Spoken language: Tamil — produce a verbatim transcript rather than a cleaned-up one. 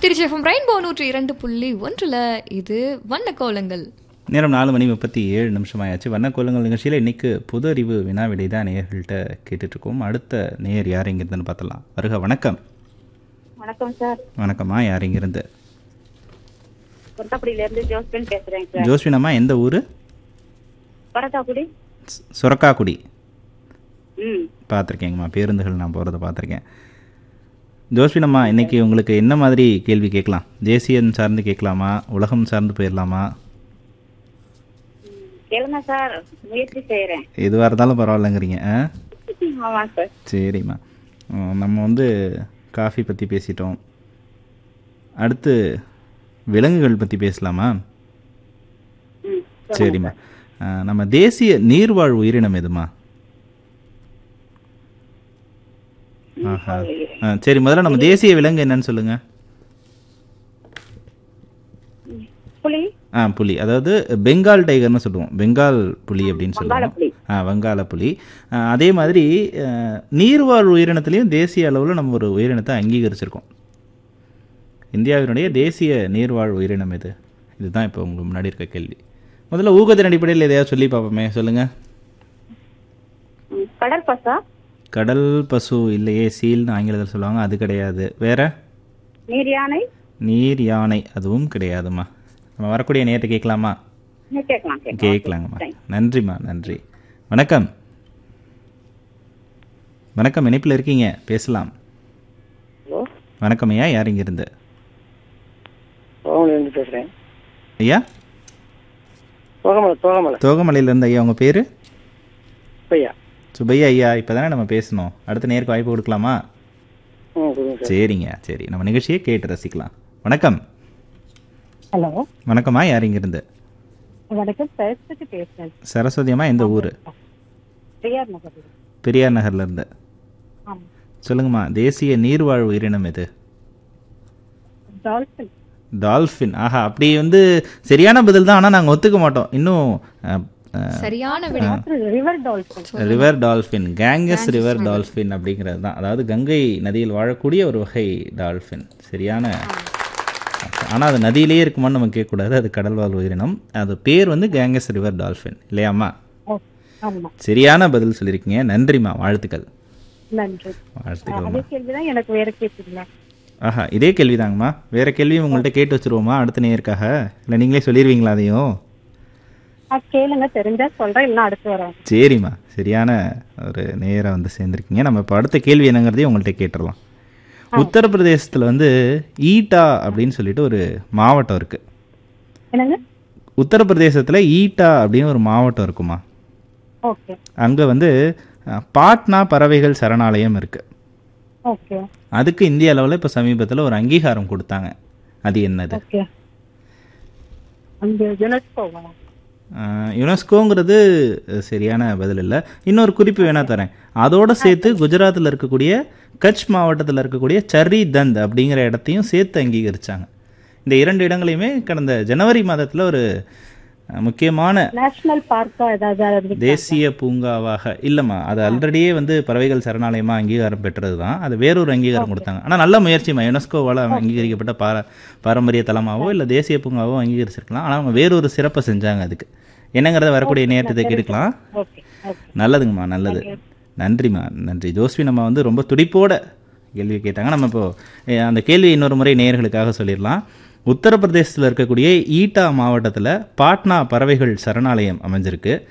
திருச்சி எஃப்எம் ரெயின்போ நூற்றி இரண்டு புள்ளி ஒன்றுல இது வண்ணக்கோலங்கள். நேரம் நாலு மணி முப்பத்தி ஏழு நிமிஷம் ஆயாச்சு. வண்ணக்கோலங்கள் நிகழ்ச்சியில் இன்னைக்கு பொது அறிவு வினா விடை தான் நேயர்கள்ட்ட கேட்டுட்ருக்கோம். அடுத்த நேயர் யார் எங்கிருந்துன்னு பார்த்தலாம். வருக. வணக்கம். வணக்கம் சார். வணக்கம்மா, யார் எங்கிருந்து? கொட்டப்படியிலேருந்து ஜோஸ்பின் பேசுறேன் சார். ஜோஸ்வினம்மா, எந்த ஊர்? கொரட்டாக்குடி. சுரக்காக்குடி. ம் பார்த்துருக்கேங்கம்மா, பேருந்துகள் நான் போகிறத பார்த்துருக்கேன். ஜோஸ்வினம்மா, இன்னைக்கு உங்களுக்கு என்ன மாதிரி கேள்வி கேட்கலாம்? தேசியம் சார்ந்து கேட்கலாமா, உலகம் சார்ந்து போயிடலாமா? கேளுங்க சார், முயற்சி செய்யறேன். எதுவாக இருந்தாலும் பரவாயில்லைங்கிறீங்க. ஆ ஆமா சார். சரிம்மா, நம்ம வந்து காஃபி பற்றி பேசிட்டோம். அடுத்து விலங்குகள் பற்றி பேசலாமா? ம் சரிம்மா. நம்ம தேசிய நீர்வாழ் உயிரினம் எதுமா? ஆஹா, சரி, முதல்ல நம்ம தேசிய விலங்கு என்னன்னு சொல்லுங்க. புலி. ஆ புலி, அதாவது பெங்கால் டைகர்னு சொல்லுவோம், பெங்கால் புலி அப்படின்னு வங்காள சொல்லுவோம். புலி. ஆ வங்காள புலி. அதே மாதிரி நீர்வாழ் உயிரினத்திலையும் தேசிய அளவில் நம்ம ஒரு உயிரினத்தை அங்கீகரிச்சிருக்கோம். இந்தியாவினுடைய தேசிய நீர்வாழ் உயிரினம் எது? இதுதான் இப்போ உங்களுக்கு முன்னாடி இருக்க கேள்வி. முதல்ல ஊகத்தின் அடிப்படையில் எதையாவது சொல்லி பார்ப்போமே, சொல்லுங்க. கடல் பசா. கடல் பசு இல்லையே, சீல்னு ஆங்கிலத்தில் சொல்லுவாங்க, அது கிடையாது. வேற? நீர் யானை. நீர் யானை, அதுவும் கிடையாதுமா. நம்ம வரக்கூடிய நேரத்தை கேட்கலாமா? கேட்கலாம் கேட்கலாங்கம்மா. நன்றிம்மா, நன்றி. வணக்கம். வணக்கம், இணைப்பில் இருக்கீங்க, பேசலாம். வணக்கம் ஐயா, யார் இங்கிருந்து? தோகமலையிலிருந்து பேசுகிறேன் ஐயா. தோகமலை. தோகமலை தோகமலையிலேருந்து. ஐயா, உங்கள் பேர்? சுப்பையா. சுப்பையா ஐயா, இப்போ தானே நம்ம பேசணும். அடுத்த நேருக்கு வாய்ப்பு கொடுக்கலாமா? சரிங்க, சரி, நம்ம நிகழ்ச்சியை கேட்டு ரசிக்கலாம். வணக்கம். ஹலோ. வணக்கம்மா, யார் இங்கிருந்து? வணக்கம், சரஸ்வதி பேசுறேன். சரஸ்வதி அம்மா, எந்த ஊர்? பெரியார் நகர். பெரியார் நகர்லேருந்து. சொல்லுங்கம்மா, தேசிய நீர்வாழ் உயிரினம் எது? டால்ஃபின். டால்ஃபின். ஆஹா, அப்படி வந்து சரியான பதில் தான், ஆனால் நாங்கள் ஒத்துக்க மாட்டோம். இன்னும் சரியான விடை river dolphin. River dolphin, கேங்கஸ் river dolphin அப்படிங்கிறது தான். அதாவது கங்கை நதியில் வாழக்கூடிய ஒரு வகை டால்ஃபின். சரியான, ஆனால் அது நதியிலேயே இருக்குமான்னு நம்ம கேட்கக்கூடாது, அது கடல்வாழ் உயிரினம். அது பேர் வந்து கேங்கஸ் ரிவர் டால்ஃபின், இல்லையாம்மா? சரியான பதில் சொல்லியிருக்கீங்க, நன்றிம்மா, வாழ்த்துக்கள். நன்றி. வாழ்த்துக்கள். எனக்கு வேற கேட்குறீங்களா? ஆஹா, இதே கேள்வி தாங்கம்மா. வேற கேள்வியும் உங்கள்கிட்ட கேட்டு வச்சுருவோமா அடுத்த நேருக்காக? இல்லை நீங்களே சொல்லிடுவீங்களா அதையும்? கேளுங்க, தெரிஞ்சா சொல்றேன், இல்லைன்னா அடுத்து வரேன். சரிம்மா, சரியான ஒரு நேரம் வந்து சேர்ந்துருக்கீங்க. நம்ம இப்போ அடுத்த கேள்வி என்னங்கிறதையும் உங்கள்கிட்ட கேட்டுடலாம். உத்தரப்பிரதேசத்தில் வந்து ஈட்டா அப்படின்னு சொல்லிட்டு ஒரு மாவட்டம் இருக்கு. என்னங்க? உத்தரப்பிரதேசத்தில் ஈட்டா அப்படின்னு ஒரு மாவட்டம் இருக்குமா? ஓகே. அங்கே வந்து பாட்னா பறவைகள் சரணாலயம் இருக்கு. ஓகே. அதுக்கு இந்திய அளவில் இப்போ சமீபத்தில் ஒரு அங்கீகாரம் கொடுத்தாங்க. அது என்னது? யுனெஸ்கோங்கிறது சரியான பதில் இல்லை. இன்னொரு குறிப்பு வேணா தரேன். அதோட சேர்த்து குஜராத்தில் இருக்கக்கூடிய கட்ச் மாவட்டத்தில் இருக்கக்கூடிய சர்ரி தந்த் அப்படிங்கிற இடத்தையும் சேர்த்து அங்கீகரிச்சாங்க. இந்த இரண்டு இடங்களையுமே கடந்த ஜனவரி மாதத்தில் ஒரு முக்கியமான நேஷனல் பார்க்கா ஏதாவது தேசிய பூங்காவாக இல்லைம்மா, அது ஆல்ரெடியே வந்து பறவைகள் சரணாலயமாக அங்கீகாரம் பெற்றது தான். அது வேறொரு அங்கீகாரம் கொடுத்தாங்க. ஆனால் நல்ல முயற்சிமா, யுனெஸ்கோவால் அங்கீகரிக்கப்பட்ட பார பாரம்பரிய தலமாவோ இல்லை தேசிய பூங்காவோ அங்கீகரிச்சிருக்கலாம். ஆனால் அவங்க வேறொரு சிறப்பை செஞ்சாங்க. அதுக்கு என்னங்கிறத வரக்கூடிய நேரத்தை கேட்டுக்கலாம். நல்லதுங்கம்மா, நல்லது, நன்றிம்மா, நன்றி. ஜோஸ்வின் அம்மா வந்து ரொம்ப துடிப்போட கேள்வி கேட்டாங்க. நம்ம இப்போ அந்த கேள்வி இன்னொரு முறை நேயர்களுக்காக சொல்லிடலாம். உத்தரப்பிரதேசத்தில் இருக்கக்கூடிய ஈட்டா மாவட்டத்தில் பாட்னா பறவைகள் சரணாலயம் அமைஞ்சிருக்கு.